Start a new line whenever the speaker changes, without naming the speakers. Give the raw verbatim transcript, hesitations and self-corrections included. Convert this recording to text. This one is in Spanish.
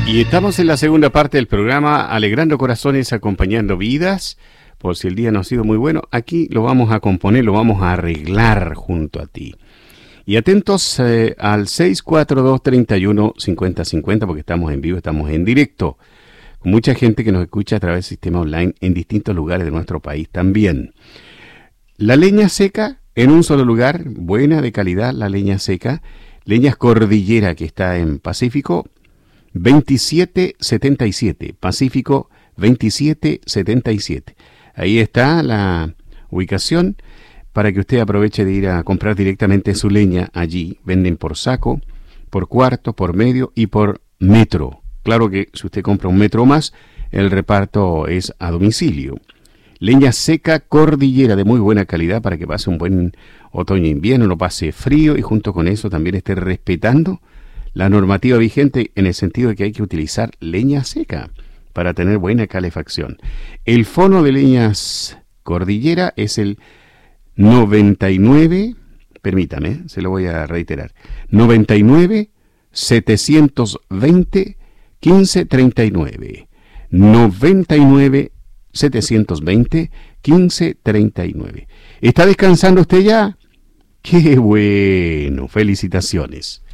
Y estamos en la segunda parte del programa, alegrando corazones, acompañando vidas. Por si el día no ha sido muy bueno, aquí lo vamos a componer, lo vamos a arreglar junto a ti. Y atentos eh, al seis cuatro dos, tres uno, cinco cero cinco cero, porque estamos en vivo, estamos en directo, con mucha gente que nos escucha a través del sistema online en distintos lugares de nuestro país también. La leña seca en un solo lugar, buena, de calidad, la leña seca, Leñas Cordillera, que está en Pacífico veintisiete setenta y siete, Pacífico veintisiete setenta y siete. Ahí está la ubicación para que usted aproveche de ir a comprar directamente su leña allí. Venden por saco, por cuarto, por medio y por metro. Claro que si usted compra un metro más, el reparto es a domicilio. Leña seca Cordillera, de muy buena calidad, para que pase un buen otoño e invierno, no pase frío y junto con eso también esté respetando la normativa vigente en el sentido de que hay que utilizar leña seca para tener buena calefacción. El fono de Leñas Cordillera es el noventa y nueve, permítame, se lo voy a reiterar, noventa y nueve, setecientos veinte, quince treinta y nueve, noventa y nueve, setecientos veinte, quince treinta y nueve. ¿Está descansando usted ya? ¡Qué bueno! Felicitaciones.